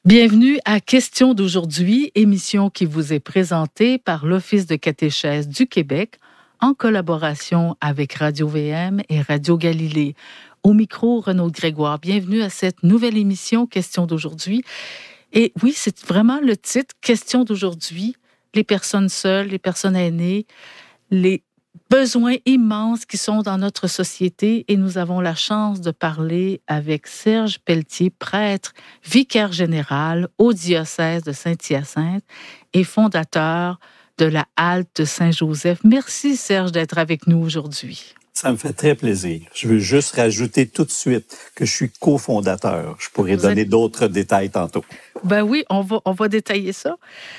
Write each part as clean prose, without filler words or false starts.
Bienvenue à Question d'aujourd'hui, émission qui vous est présentée par l'Office de catéchèse du Québec en collaboration avec Radio-VM et Radio Galilée. Au micro, Renaud Grégoire. Bienvenue à cette nouvelle émission Question d'aujourd'hui. Et oui, c'est vraiment le titre Question d'aujourd'hui. Les personnes seules, les personnes aînées, les besoins immenses qui sont dans notre société et nous avons la chance de parler avec Serge Pelletier, prêtre, vicaire général au diocèse de Saint-Hyacinthe et fondateur de la halte de Saint-Joseph. Merci Serge d'être avec nous aujourd'hui. Ça me fait très plaisir. Je veux juste rajouter tout de suite que je suis cofondateur. Je pourrais donner d'autres détails tantôt. Ben oui, on va détailler ça.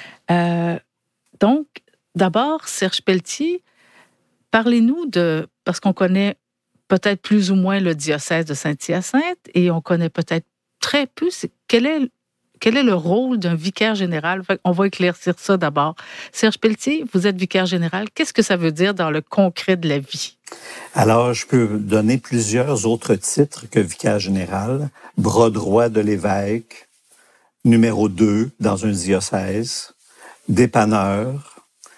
Donc, d'abord, Serge Pelletier, parlez-nous parce qu'on connaît peut-être plus ou moins le diocèse de Saint-Hyacinthe et on connaît peut-être très peu, quel est le rôle d'un vicaire général? On va éclaircir ça d'abord. Serge Pelletier, vous êtes vicaire général. Qu'est-ce que ça veut dire dans le concret de la vie? Alors, je peux donner plusieurs autres titres que vicaire général. Bras droit de l'évêque, numéro 2 dans un diocèse, dépanneur,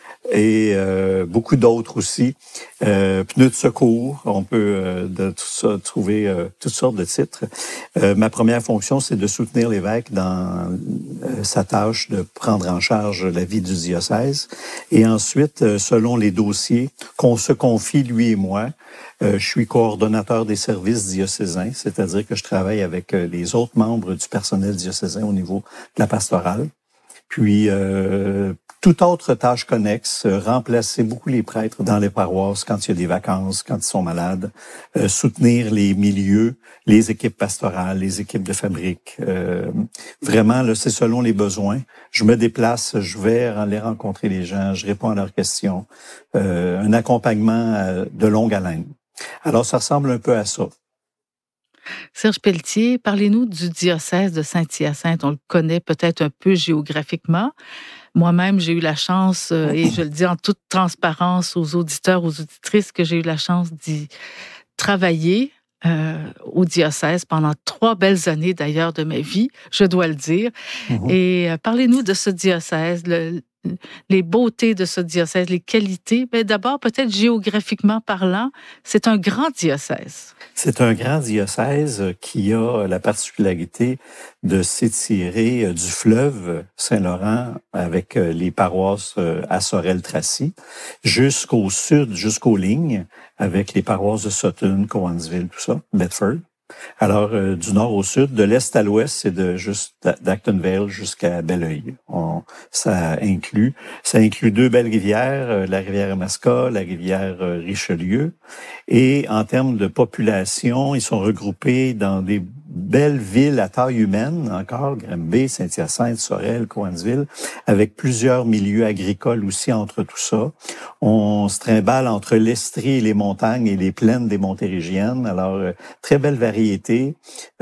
et beaucoup d'autres aussi. Pneus de secours, on peut de tout ça trouver toutes sortes de titres. Ma première fonction, c'est de soutenir l'évêque dans sa tâche de prendre en charge la vie du diocèse. Et ensuite, selon les dossiers qu'on se confie, lui et moi, je suis coordonnateur des services diocésains, c'est-à-dire que je travaille avec les autres membres du personnel diocésain au niveau de la pastorale. Puis, toute autre tâche connexe, remplacer beaucoup les prêtres dans les paroisses quand il y a des vacances, quand ils sont malades, soutenir les milieux, les équipes pastorales, les équipes de fabrique. Vraiment, là, c'est selon les besoins. Je me déplace, je vais aller rencontrer les gens, je réponds à leurs questions. Un accompagnement de longue haleine. Alors, ça ressemble un peu à ça. Serge Pelletier, parlez-nous du diocèse de Saint-Hyacinthe. On le connaît peut-être un peu géographiquement. Moi-même, j'ai eu la chance, et je le dis en toute transparence aux auditeurs, aux auditrices, que j'ai eu la chance d'y travailler au diocèse pendant 3 belles années d'ailleurs de ma vie, je dois le dire. Et parlez-nous de ce diocèse, les beautés de ce diocèse, les qualités. Mais d'abord, peut-être géographiquement parlant, c'est un grand diocèse. C'est un grand diocèse qui a la particularité de s'étirer du fleuve Saint-Laurent avec les paroisses à Sorel-Tracy jusqu'au sud, jusqu'aux lignes, avec les paroisses de Sutton, Cowansville, tout ça, Bedford. Alors, du nord au sud, de l'est à l'ouest, c'est juste d'Actonville jusqu'à Belleuil. Ça inclut 2 belles rivières, la rivière Amaska, la rivière Richelieu. Et en termes de population, ils sont regroupés dans des belles villes à taille humaine, encore, Granby, Saint-Hyacinthe, Sorel, Cowansville, avec plusieurs milieux agricoles aussi entre tout ça. On se trimballe entre l'Estrie et les montagnes et les plaines des Montérégiennes. Alors, très belle variété.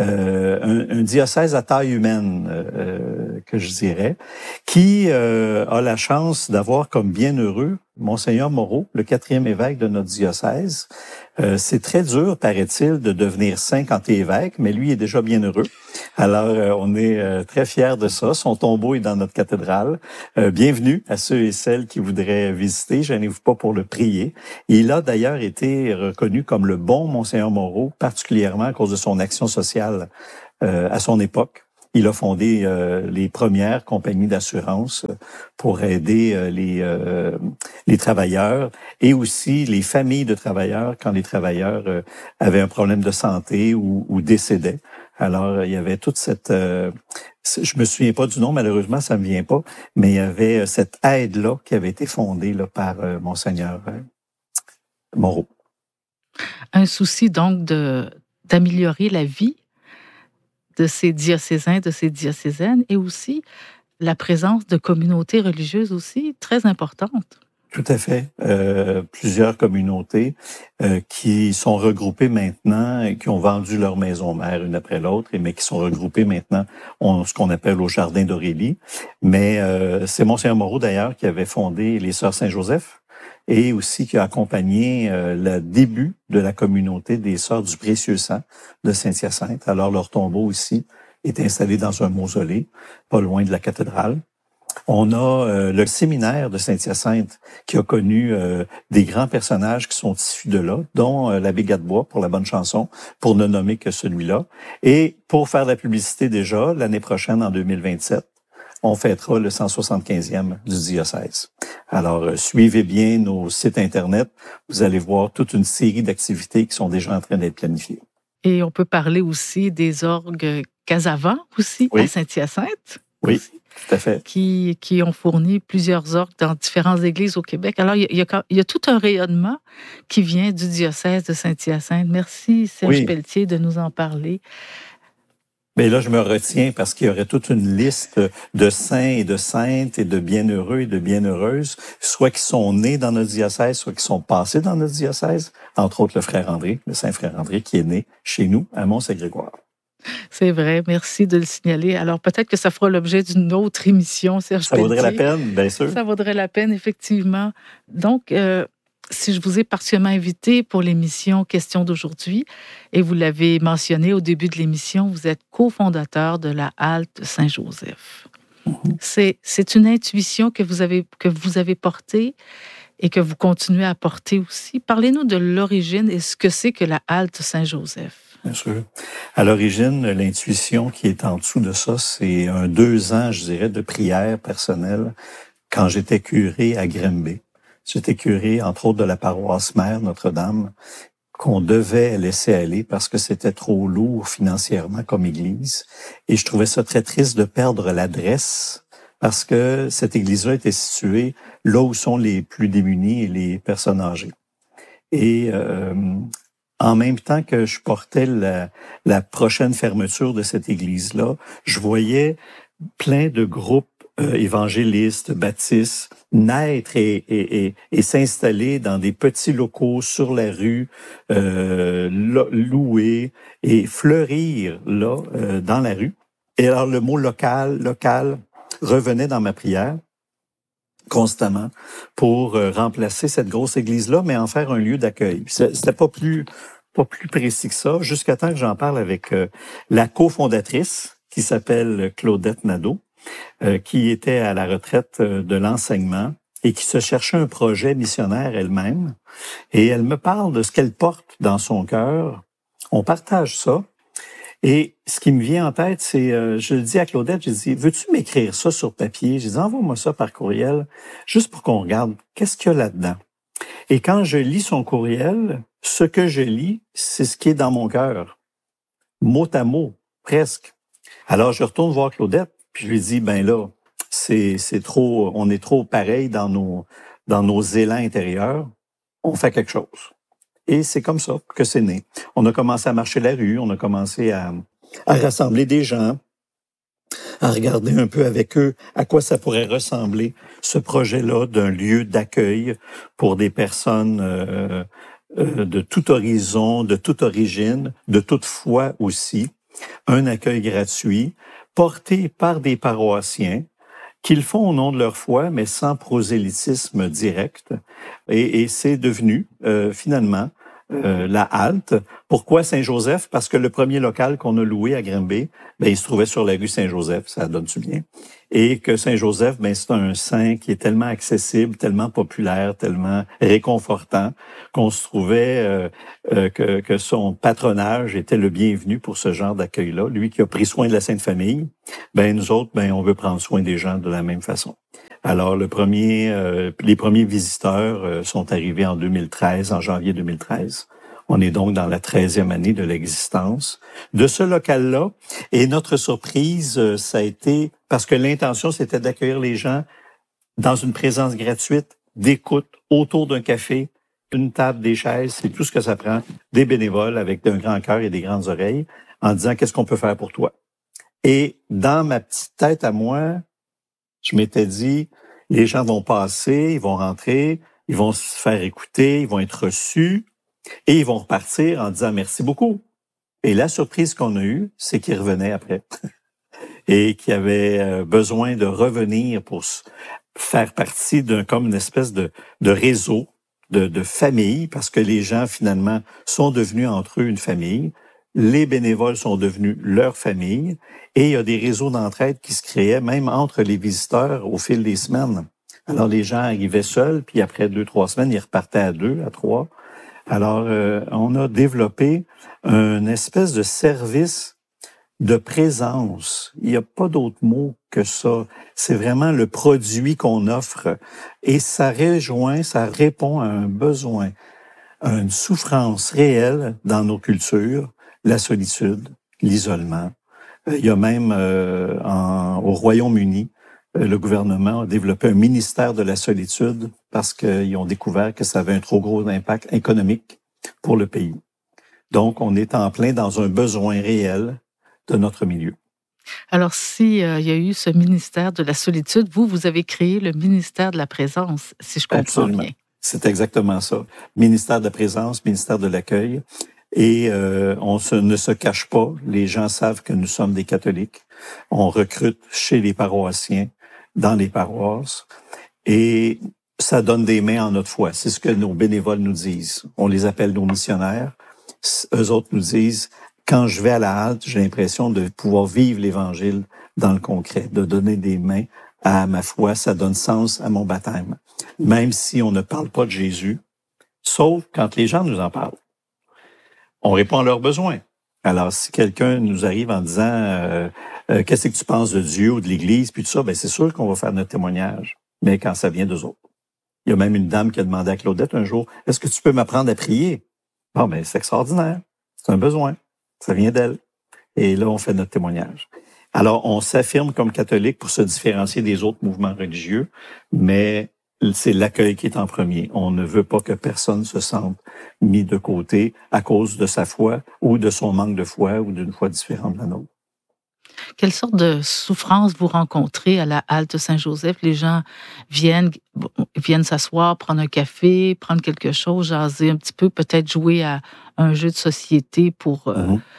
Un diocèse à taille humaine, que je dirais, qui a la chance d'avoir comme bienheureux Monseigneur Moreau, le 4e évêque de notre diocèse. C'est très dur, paraît-il, de devenir saint quand tu es évêque, mais lui est déjà bien heureux. Alors, on est très fiers de ça. Son tombeau est dans notre cathédrale. Bienvenue à ceux et celles qui voudraient visiter. Gênez-vous pas pour le prier. Il a d'ailleurs été reconnu comme le bon Monseigneur Moreau, particulièrement à cause de son action sociale à son époque. Il a fondé les premières compagnies d'assurance pour aider les travailleurs et aussi les familles de travailleurs quand les travailleurs avaient un problème de santé ou décédaient. Alors, il y avait toute cette... je me souviens pas du nom, malheureusement, ça me vient pas, mais il y avait cette aide-là qui avait été fondée là, par Monseigneur Moreau. Un souci donc d'améliorer la vie de ces diocésains, de ces diocésaines, et aussi la présence de communautés religieuses aussi très importantes. Tout à fait. Plusieurs communautés qui sont regroupées maintenant et qui ont vendu leur maison mère une après l'autre, mais qui sont regroupées maintenant, ce qu'on appelle au Jardin d'Aurélie. Mais c'est Monseigneur Moreau d'ailleurs qui avait fondé les Sœurs Saint-Joseph et aussi qui a accompagné le début de la communauté des Sœurs du Précieux Sang de Saint-Hyacinthe. Alors leur tombeau ici est installé dans un mausolée, pas loin de la cathédrale. On a le séminaire de Saint-Hyacinthe qui a connu des grands personnages qui sont issus de là, dont l'abbé Gadebois pour la bonne chanson, pour ne nommer que celui-là. Et pour faire de la publicité déjà, l'année prochaine, en 2027, on fêtera le 175e du diocèse. Alors, suivez bien nos sites Internet. Vous allez voir toute une série d'activités qui sont déjà en train d'être planifiées. Et on peut parler aussi des orgues Casavant aussi, Oui. à Saint-Hyacinthe. Oui, Aussi, tout à fait. qui ont fourni plusieurs orgues dans différentes églises au Québec. Alors, il y a tout un rayonnement qui vient du diocèse de Saint-Hyacinthe. Merci, Serge Pelletier, de nous en parler. Mais là, je me retiens parce qu'il y aurait toute une liste de saints et de saintes et de bienheureux et de bienheureuses, soit qui sont nés dans notre diocèse, soit qui sont passés dans notre diocèse, entre autres le frère André, le saint frère André, qui est né chez nous, à Mont-Saint-Grégoire. C'est vrai, merci de le signaler. Alors, peut-être que ça fera l'objet d'une autre émission, Serge Pelletier. Ça vaudrait la peine, bien sûr. Ça vaudrait la peine, effectivement. Donc, si je vous ai partiellement invité pour l'émission Question d'aujourd'hui, et vous l'avez mentionné au début de l'émission, vous êtes cofondateur de la Halte Saint-Joseph. C'est une intuition que vous avez portée et que vous continuez à porter aussi. Parlez-nous de l'origine et ce que c'est que la Halte Saint-Joseph. Bien sûr. À l'origine, l'intuition qui est en dessous de ça, c'est 2 ans, je dirais, de prière personnelle quand j'étais curé à Grimby. J'étais curé, entre autres, de la paroisse mère Notre-Dame, qu'on devait laisser aller parce que c'était trop lourd financièrement comme église. Et je trouvais ça très triste de perdre l'adresse parce que cette église-là était située là où sont les plus démunis et les personnes âgées. Et en même temps que je portais la prochaine fermeture de cette église-là, je voyais plein de groupes évangélistes, baptistes, naître et s'installer dans des petits locaux sur la rue, loués et fleurir là dans la rue. Et alors le mot local revenait dans ma prière constamment pour remplacer cette grosse église-là, mais en faire un lieu d'accueil. C'était pas plus précis que ça, jusqu'à temps que j'en parle avec la cofondatrice qui s'appelle Claudette Nadeau, qui était à la retraite de l'enseignement et qui se cherchait un projet missionnaire elle-même. Et elle me parle de ce qu'elle porte dans son cœur. On partage ça. Et ce qui me vient en tête, c'est, je le dis à Claudette, je dis, veux-tu m'écrire ça sur papier? Je dis, envoie-moi ça par courriel, juste pour qu'on regarde qu'est-ce qu'il y a là-dedans. Et quand je lis son courriel, ce que je lis, c'est ce qui est dans mon cœur. Mot à mot, presque. Alors, je retourne voir Claudette, puis je lui dis, ben là, c'est trop, on est trop pareil dans nos élans intérieurs. On fait quelque chose. Et c'est comme ça que c'est né. On a commencé à marcher la rue, on a commencé à rassembler des gens, à regarder un peu avec eux à quoi ça pourrait ressembler, ce projet-là d'un lieu d'accueil pour des personnes de tout horizon, de toute origine, de toute foi aussi. Un accueil gratuit, porté par des paroissiens, qui le font au nom de leur foi, mais sans prosélytisme direct. Et c'est devenu, finalement, la halte. Pourquoi Saint-Joseph? Parce que le premier local qu'on a loué à Grimby, il se trouvait sur la rue Saint-Joseph, ça donne-tu bien? Et que Saint-Joseph, c'est un saint qui est tellement accessible, tellement populaire, tellement réconfortant, qu'on se trouvait que son patronage était le bienvenu pour ce genre d'accueil-là. Lui qui a pris soin de la Sainte Famille, nous autres, on veut prendre soin des gens de la même façon. Alors, les premiers visiteurs sont arrivés en 2013, en janvier 2013. On est donc dans la 13e année de l'existence de ce local-là. Et notre surprise, ça a été, parce que l'intention, c'était d'accueillir les gens dans une présence gratuite, d'écoute, autour d'un café, une table, des chaises, c'est tout ce que ça prend, des bénévoles avec un grand cœur et des grandes oreilles, en disant qu'est-ce qu'on peut faire pour toi. Et dans ma petite tête à moi, je m'étais dit, les gens vont passer, ils vont rentrer, ils vont se faire écouter, ils vont être reçus et ils vont repartir en disant merci beaucoup. Et la surprise qu'on a eue, c'est qu'ils revenaient après et qu'ils avaient besoin de revenir pour faire partie comme une espèce de réseau, de famille, parce que les gens finalement sont devenus entre eux une famille. Les bénévoles sont devenus leur famille et il y a des réseaux d'entraide qui se créaient même entre les visiteurs au fil des semaines. Alors, les gens arrivaient seuls, puis après 2-3 semaines, ils repartaient à 2, à 3. Alors, on a développé une espèce de service de présence. Il n'y a pas d'autre mot que ça. C'est vraiment le produit qu'on offre et ça répond à un besoin, à une souffrance réelle dans nos cultures, la solitude, l'isolement. Il y a même au Royaume-Uni, le gouvernement a développé un ministère de la solitude parce qu'ils ont découvert que ça avait un trop gros impact économique pour le pays. Donc, on est en plein dans un besoin réel de notre milieu. Alors, si il y a eu ce ministère de la solitude, vous avez créé le ministère de la présence, si je comprends Absolument. bien. C'est exactement ça. Ministère de la présence, ministère de l'accueil. Et ne se cache pas. Les gens savent que nous sommes des catholiques. On recrute chez les paroissiens, dans les paroisses. Et ça donne des mains en notre foi. C'est ce que nos bénévoles nous disent. On les appelle nos missionnaires. Eux autres nous disent, quand je vais à la halte, j'ai l'impression de pouvoir vivre l'Évangile dans le concret, de donner des mains à ma foi. Ça donne sens à mon baptême. Même si on ne parle pas de Jésus, sauf quand les gens nous en parlent. On répond à leurs besoins. Alors, si quelqu'un nous arrive en disant qu'est-ce que tu penses de Dieu ou de l'Église, puis tout ça, ben c'est sûr qu'on va faire notre témoignage. Mais quand ça vient d'eux autres. Il y a même une dame qui a demandé à Claudette un jour, est-ce que tu peux m'apprendre à prier? Bon, ben c'est extraordinaire. C'est un besoin. Ça vient d'elle. Et là, on fait notre témoignage. Alors, on s'affirme comme catholique pour se différencier des autres mouvements religieux, mais c'est l'accueil qui est en premier. On ne veut pas que personne se sente mis de côté à cause de sa foi ou de son manque de foi ou d'une foi différente de la nôtre. Quelle sorte de souffrance vous rencontrez à la halte Saint-Joseph? Les gens viennent s'asseoir, prendre un café, prendre quelque chose, jaser un petit peu, peut-être jouer à un jeu de société pour...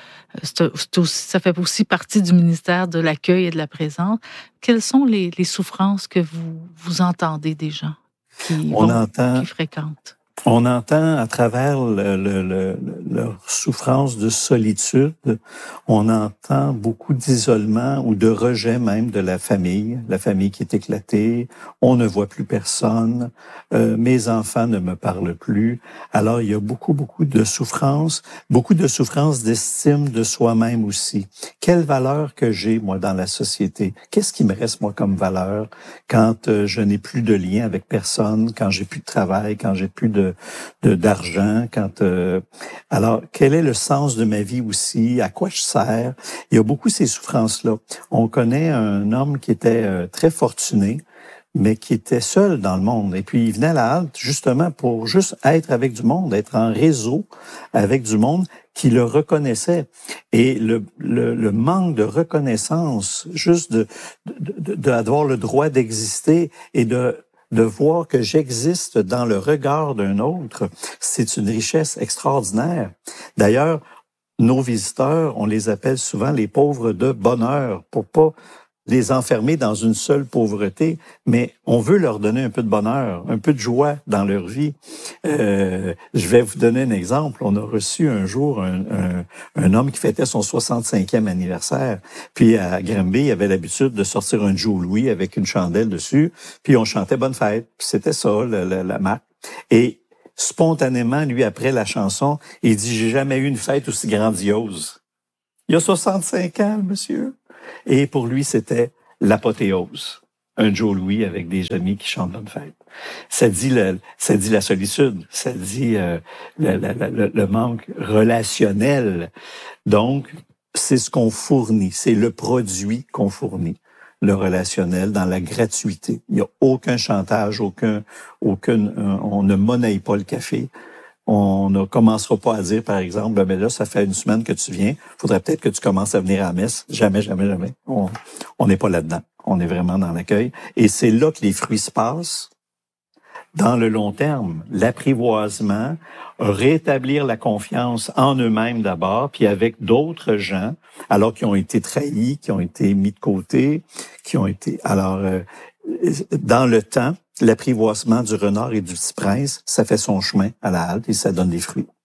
ça fait aussi partie du ministère de l'accueil et de la présence. Quelles sont les souffrances que vous entendez des gens qui fréquentent? On entend à travers leur souffrance de solitude, on entend beaucoup d'isolement ou de rejet même de la famille qui est éclatée, on ne voit plus personne, mes enfants ne me parlent plus. Alors, il y a beaucoup de souffrance, d'estime de soi-même aussi. Quelle valeur que j'ai, moi, dans la société? Qu'est-ce qui me reste, moi, comme valeur quand je n'ai plus de lien avec personne, quand j'ai plus de travail, quand j'ai plus d'argent, alors quel est le sens de ma vie aussi, à quoi je sers? Il y a beaucoup ces souffrances-là. On connaît un homme qui était très fortuné, mais qui était seul dans le monde. Et puis il venait à la halte justement pour juste être avec du monde, être en réseau avec du monde qui le reconnaissait. Et le manque de reconnaissance, juste d'avoir le droit d'exister et de voir que j'existe dans le regard d'un autre, c'est une richesse extraordinaire. D'ailleurs, nos visiteurs, on les appelle souvent les pauvres de bonheur, pour pas les enfermer dans une seule pauvreté, mais on veut leur donner un peu de bonheur, un peu de joie dans leur vie. Je vais vous donner un exemple. On a reçu un jour un homme qui fêtait son 65e anniversaire. Puis à Granby, il avait l'habitude de sortir un Joe Louis avec une chandelle dessus, puis on chantait Bonne fête. Puis c'était ça, la marque. Et spontanément, lui, après la chanson, il dit « J'ai jamais eu une fête aussi grandiose. » Il a 65 ans, monsieur. Et pour lui, c'était l'apothéose. Un Joe Louis avec des amis qui chantent Bonne fête. Ça dit la solitude, ça dit le manque relationnel. Donc, c'est ce qu'on fournit, c'est le produit qu'on fournit, le relationnel dans la gratuité. Il n'y a aucun chantage, on ne monnaie pas le café. On ne commencera pas à dire, par exemple, ben là, ça fait une semaine que tu viens, faudrait peut-être que tu commences à venir à la messe. Jamais, jamais, jamais. On n'est pas là-dedans. On est vraiment dans l'accueil. Et c'est là que les fruits se passent. Dans le long terme, l'apprivoisement, rétablir la confiance en eux-mêmes d'abord, puis avec d'autres gens, alors qui ont été trahis, qui ont été mis de côté, dans le temps, l'apprivoisement du renard et du petit prince, ça fait son chemin à la halte et ça donne des fruits.